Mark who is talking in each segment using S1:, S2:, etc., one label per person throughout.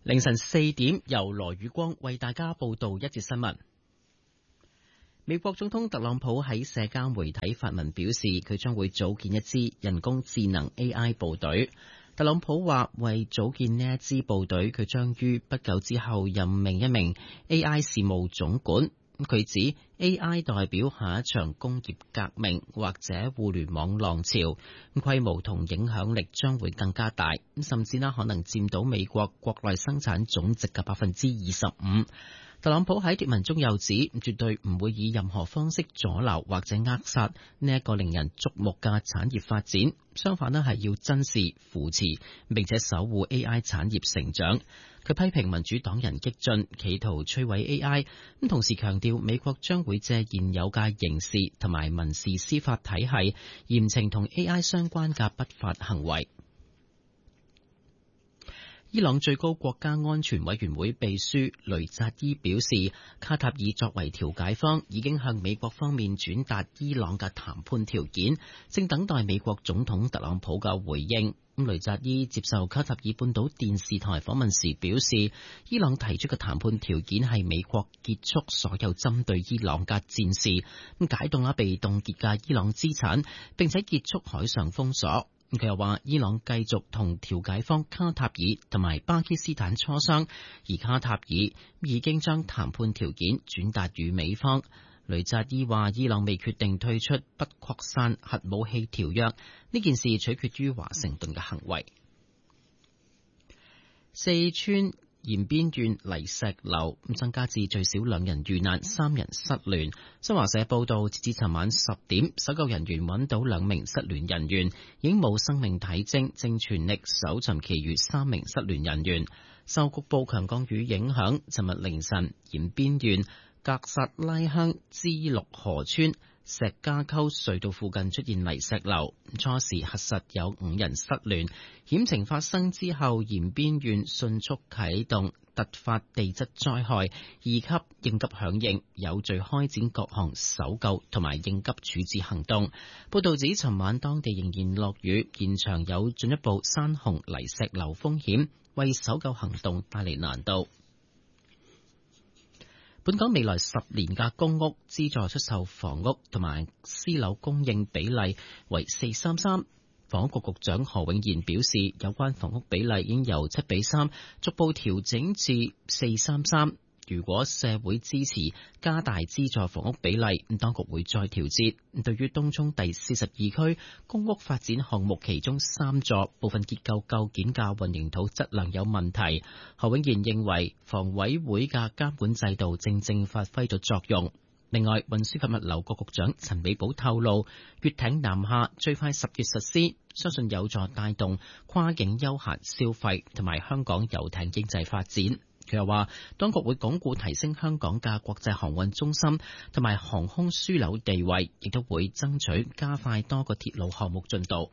S1: 凌晨4點，由羅宇光為大家報道一節新聞。美國總統特朗普喺社交媒體發文表示，佢將會組建一支人工智能 AI 部隊。特朗普話，為組建呢一支部隊，佢將於不久之後任命一名 AI 事務總管。佢指 AI 代表下一場工業革命或者互聯網浪潮，規模同影響力將會更加大，甚至可能佔到美國國內生產總值嘅25%。特朗普喺貼文中又指，絕對唔會以任何方式阻撓或者扼殺呢一個令人矚目嘅產業發展，相反係要珍視、扶持並且守護 AI 產業成長。佢批評民主黨人激進，企圖摧毀 AI， 同時強調美國將會借現有嘅刑事同埋民事司法體系嚴懲同 AI 相關嘅不法行為。伊朗最高國家安全委員會秘書雷扎伊表示，卡塔爾作為調解方，已經向美國方面轉達伊朗嘅談判條件，正等待美國總統特朗普嘅回應。雷扎伊接受卡塔爾半島電視台訪問時表示，伊朗提出嘅談判條件係美國結束所有針對伊朗嘅戰事，解凍被凍結嘅伊朗資產，並且結束海上封鎖。佢又話，伊朗繼續同調解方卡塔爾同埋巴基斯坦磋商，而卡塔爾已經將談判條件轉達予美方。雷扎伊話，伊朗未決定退出不擴散核武器條約，呢件事取決於華盛頓嘅行為。四川延邊縣泥石流增加至最少2人遇難，3人失聯。新華社報道，截至尋晚10點，搜救人員揾到2名失聯人員，已經冇生命體徵，正全力搜尋其餘3名失聯人員。受局部強降雨影響，尋日凌晨延邊縣格薩拉鄉支陸河村石家溝隧道附近出現泥石流，初時核實有5人失聯。險情發生之後，延邊縣迅速啟動突發地質災害2級應急響應，有序開展各項搜救同埋應急處置行動。報道指，尋晚當地仍然落雨，現場有進一步山洪泥石流風險，為搜救行動帶嚟難度。本港未來10年嘅公屋資助出售房屋同埋私樓供應比例為4:3:3。房屋局局長何永賢表示，有關房屋比例已經由7:3逐步調整至4:3:3。如果社會支持加大資助房屋比例，當局會再調節。對於東涌第42區公屋發展項目其中3座部分結構構件嘅混凝土質量有問題，何永賢認為房委會嘅監管制度正發揮咗作用。另外，運輸及物流局局長陳美寶透露，粵艇南下最快10月實施，相信有助帶動跨境休閒消費同埋香港遊艇經濟發展。佢又話，當局會鞏固提升香港嘅國際航運中心同埋航空樞紐地位，亦都會爭取加快多個鐵路項目進度。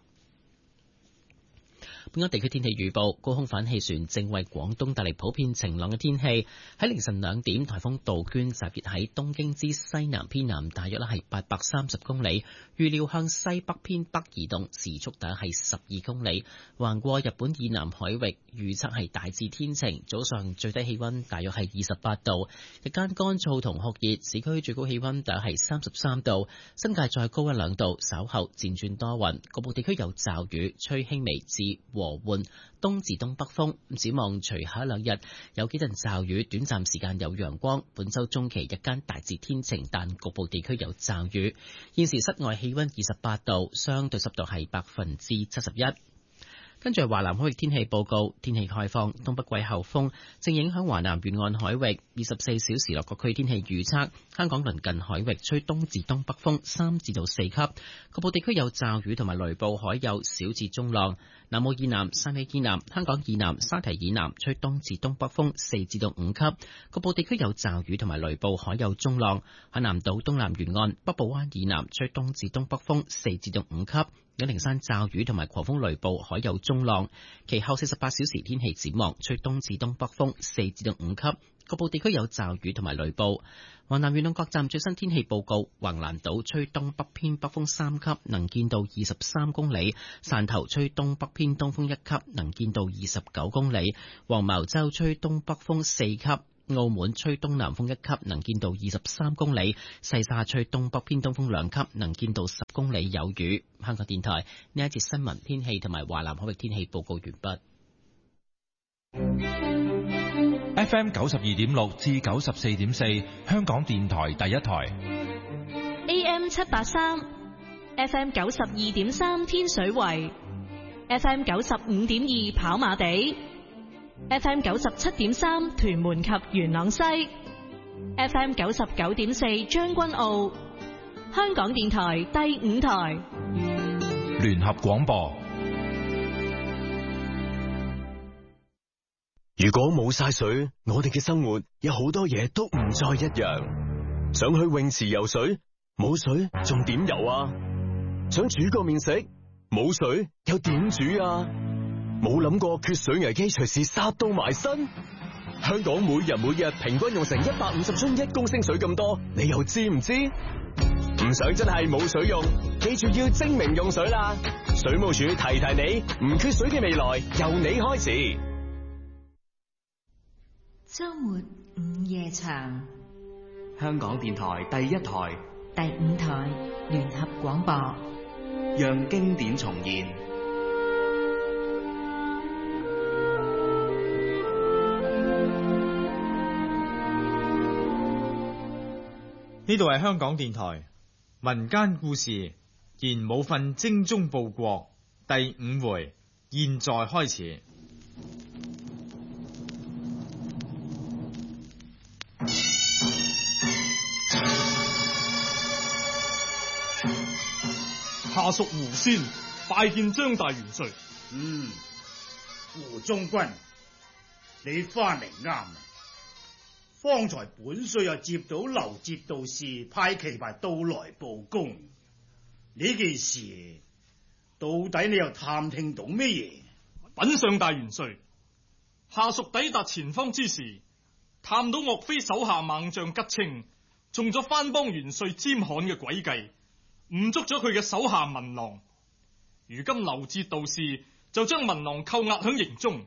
S1: 本港地區天氣預報，高空反氣旋正為廣東帶嚟普遍晴朗嘅天氣。喺凌晨2點，颱風杜鵑集結喺東京之西南偏南，大約係830公里，預料向西北偏北移動，時速大約係12公里，橫過日本以南海域。預測係大致天晴，早上最低氣溫大約係28度，日間乾燥同酷熱，市區最高氣溫大約係33度，新界再高1-2度，稍後漸轉多雲，局部地區有驟雨，吹輕微至和緩東至東北風。展望隨後1-2日有幾陣驟雨，短暫時間有陽光。本周中期日間大致天晴，但局部地區有驟雨。現時室外氣溫28度，相對濕度係71%。跟住華南海域天氣報告，天氣概況，東北季候風正影響華南沿岸海域。24小時內各區天氣預測，香港鄰近海域吹東至東北風3至4級，局部地區有驟雨同埋雷暴，海有小至中浪。南澳以南、汕尾以南、香港以南、沙堤以南吹東至東北風4至5級，局部地區有驟雨同埋雷暴，海有中浪。海南島東南沿岸、北部灣以南吹東至東北風4至5級， 有零散驟雨同埋狂風雷暴，海有中浪。其後48小時天氣展望，吹東至東北風4至到5級，局部地區有驟雨同埋雷暴。華南沿岸各站最新天氣報告：橫瀾島吹東北偏北風3級，能見度23公里；汕頭吹東北偏東風1級，能見度29公里；黃茅洲吹東北風4級。澳門吹東南風1級，能見度23公里；西沙吹東北偏東風2級，能見度10公里，有雨。香港電台呢一節新聞天氣同埋華南海域天氣報告完畢。
S2: FM 92.6至94.4，香港電台第一台。
S3: AM 783 ，FM 92.3天水圍，FM 95.2跑馬地。FM 97.3屯門及元朗西 ，FM 99.4將軍澳，香港電台第5台
S2: 聯合廣播。
S4: 如果冇晒水，我哋嘅生活有好多嘢都唔再一樣。想去泳池游水，冇水仲點游啊？想煮個麵食，冇水又點煮啊？冇諗過缺水危機隨時殺到埋身。香港每日平均用成150樽1公升水咁多，你又知唔知？唔想真係冇水用，記住要精明用水啦。水務署提提你，唔缺水嘅未來由你開始。
S5: 周末午夜場，
S6: 香港電台第一台、
S5: 第5台聯合廣播，
S6: 讓經典重現。
S7: 呢度係香港電台民間故事賢武訓精忠報國第5回，現在開始。
S8: 下屬胡仙拜見張大元帥。
S9: 胡將軍，你翻嚟啱啦。方才本帥又接到劉節度使派旗牌到來報功，呢件事到底你又探聽到咩嘢？
S8: 稟上大元帥，下屬抵達前方之時，探到岳飛手下猛將吉清中咗番邦元帥詹罕嘅詭計，誤捉咗佢嘅手下文郎。如今劉節度使就將文郎扣押響營中。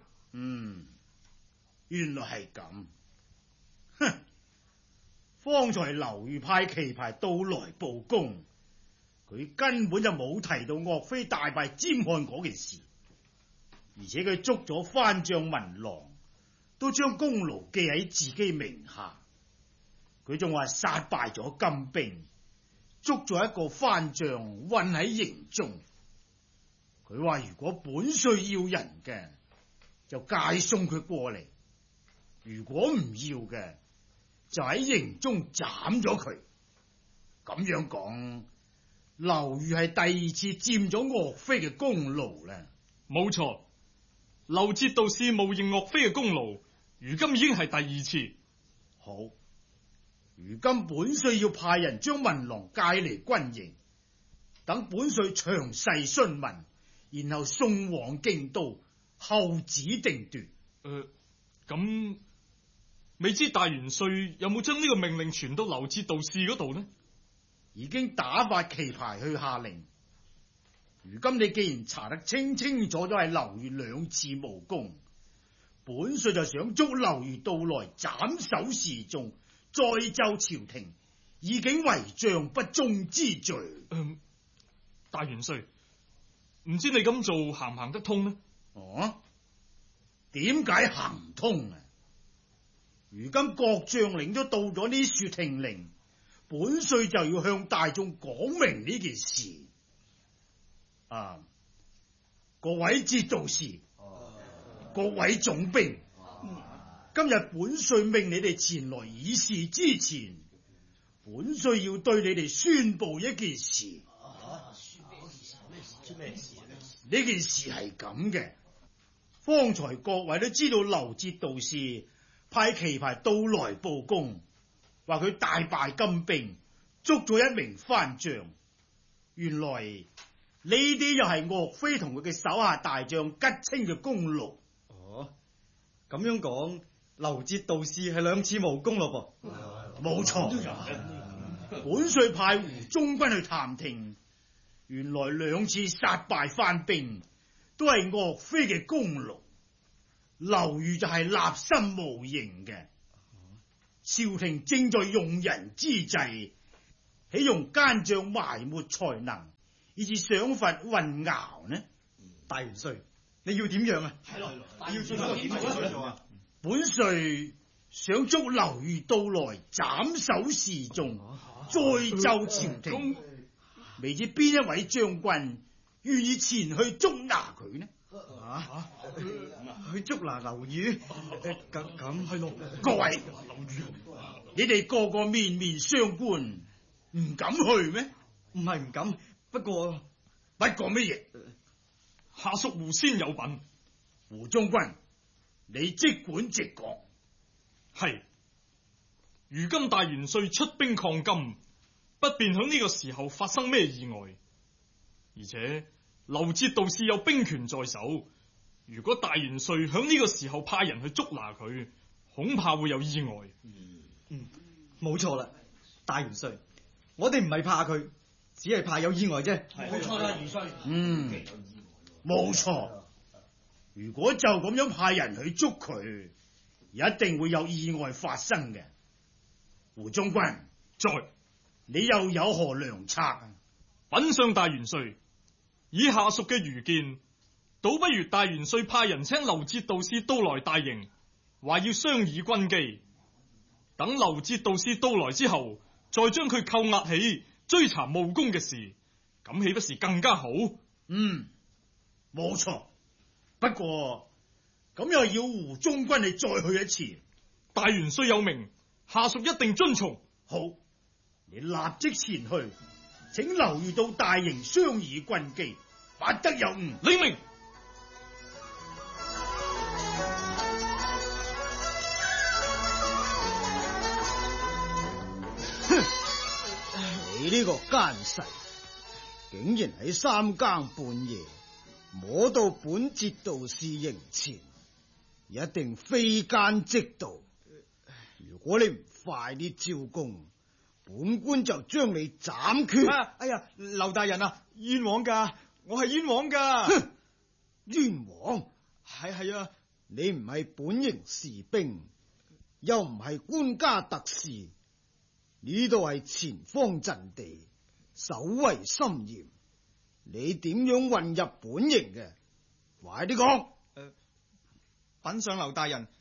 S9: 原來係咁。哼！方才劉裕派旗牌到來報功，佢根本就冇提到岳飛大敗詹罕嗰件事，而且佢捉咗番將文郎，都將功勞記喺自己名下。佢仲話殺敗咗金兵，捉咗一個番將困喺營中。佢話如果本帥要人嘅，就介送佢過嚟；如果唔要嘅，就喺營中斬咗佢。咁樣講，劉裕係第2次佔咗岳飛嘅功勞啦。
S8: 冇錯，劉節度使冒認岳飛嘅功勞，如今已經係第2次。
S9: 好，如今本帥要派人將文郎介離軍營，等本帥詳細詢問，然後送往京都，後旨定奪。
S8: 咁未知大元帥有冇將呢個命令傳到劉節度使嗰度呢？
S9: 已經打發旗牌去下令。如今你既然查得清清楚楚係劉裕2次無功，本帥就想捉劉裕到來斬首示眾，再奏朝廷，以警為將不忠之罪。
S8: 大元帥，唔知你咁做行唔行得通呢？
S9: 點解行唔通啊？如今各將領都到咗呢處聽令，本帥就要向大眾講明呢件事。各位節度使，各位總兵，今日本帥命你哋前來議事之前，本帥要對你哋宣布一件事。呢件事係咁嘅，方才各位都知道劉節度使派旗牌到來報功，話佢大敗金兵，捉咗1名番將。原來呢啲又係岳飛同佢嘅手下大將吉清嘅功勞。
S10: 哦，咁樣講，劉節度使係兩次無功咯噃。
S9: 冇錯，本帥派胡中軍去探聽，原來兩次殺敗番兵都係岳飛嘅功勞，劉豫就係立心無形嘅。朝廷正在用人之際，豈用奸將埋沒才能，以致賞罰混淆呢？
S10: 大元帥，你要點樣啊？
S9: 係咯，
S10: 要做個點做啊？
S9: 本帥想捉劉豫到來斬首示眾，再奏朝廷，未知邊一位將軍願意前去捉拿佢呢？
S10: 去捉拿劉豫？咁係咯。
S9: 各位，你哋個個面面相觀，唔敢去咩？
S10: 唔係唔敢，不過
S9: 乜嘢？
S8: 下屬胡先有品。
S9: 胡中軍，你即管直講。
S8: 係，如今大元帥出兵抗金，不便響呢個時候發生咩意外。而且劉節度使有兵權在手，如果大元帥響呢個時候派人去捉拿佢，恐怕會有意外。
S10: 冇錯啦，大元帥，我哋唔係怕佢，只係怕有意外啫。
S9: 冇錯啦，元帥。冇錯。如果就咁樣派人去捉佢，一定會有意外發生嘅。胡中軍，
S8: 在，
S9: 你又有何良策啊？
S8: 稟上大元帥，以下屬嘅愚見，倒不如大元帥派人請劉節度使到來大營，話要商議軍機。等劉節度使到來之後，再將佢扣押起，追查無功嘅事，咁豈不是更加好？
S9: 冇錯。不過咁又要胡中軍你再去一次。
S8: 大元帥有命，下屬一定遵從。
S9: 好，你立即前去，請劉豫到大營商議軍機，不得有誤。
S8: 領命。
S11: 你呢個奸細，竟然喺三更半夜摸到本節度使營前，一定非奸即盜。如果你唔快啲招供，本官就將你斬決。
S10: 哎呀，劉大人啊，冤枉噶，我係冤枉噶。
S11: 冤枉？
S10: 係啊，
S11: 你唔係本營士兵，又唔係官家特事，呢度係前方陣地，守衛森嚴，你點樣混入本營嘅？快啲講！
S10: 稟上劉大人，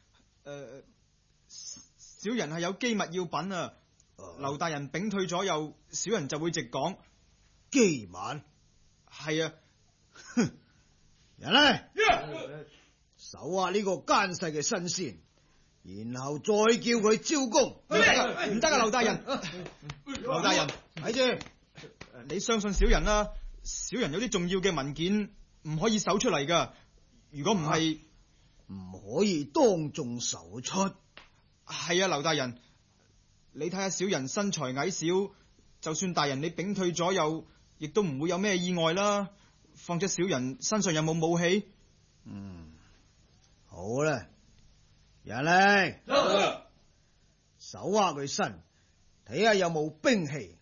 S10: 小人係有機密要稟啊。劉大人屏退左右，小人就會直講。
S11: 機密？
S10: 係啊。
S11: 人嚟，搜下呢個奸細嘅身先，然後再叫佢招供。
S10: 唔得啊，劉大人。劉大人，
S11: 睇住，
S10: 你相信小人啦。小人有啲重要嘅文件唔可以搜出嚟噶。如果唔係，
S11: 唔可以當眾搜出。
S10: 係啊，劉大人，你睇下小人身材矮小，就算大人你屏退左右，亦都唔會有咩意外啦。況且小人身上有冇武器？
S11: 好啦，人嚟，搜下佢身，睇下有冇兵器。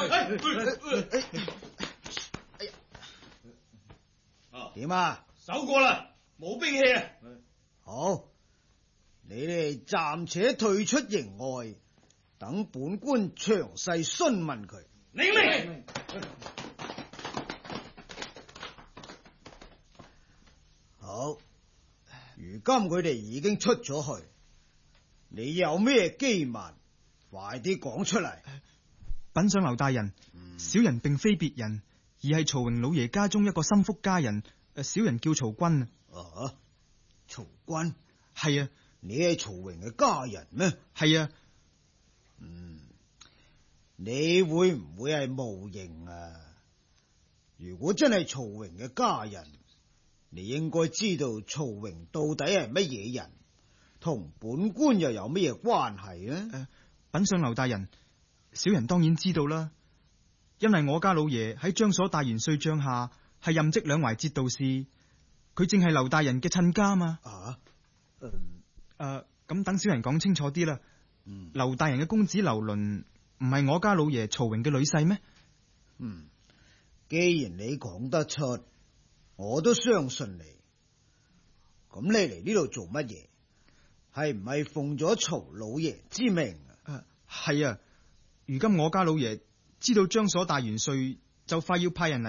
S11: 點啊？
S9: 搜過啦，冇兵器啊。
S11: 好，你哋暫且退出營外，等本官詳細詢問佢。
S9: 領命。
S11: 好，如今佢哋已經出咗去，你有咩機密，快啲講出嚟。
S10: 稟上劉大人，小人並非別人，而係曹榮老爺家中一個心腹家人。小人叫曹軍。
S11: 曹軍？
S10: 係啊。
S11: 你係曹榮嘅家人咩？
S10: 係啊。
S11: 你會唔會係冒認啊？如果真係曹榮嘅家人，你應該知道曹榮到底係乜嘢人，同本官又有乜嘢關係啊？
S10: 稟上劉大人，小人當然知道啦，因為我家老爺喺張所大元帥帳下係任職兩淮節度使，佢正係劉大人嘅親家嘛。咁等小人講清楚啲啦。劉大人嘅公子劉倫唔係我家老爺曹榮嘅女婿咩？
S11: 既然你講得出，我都相信你。咁你嚟呢度做乜嘢？係唔係奉咗曹老爺之命啊？
S10: 係啊，如今我家老爺知道張所大元帥就快要派人嚟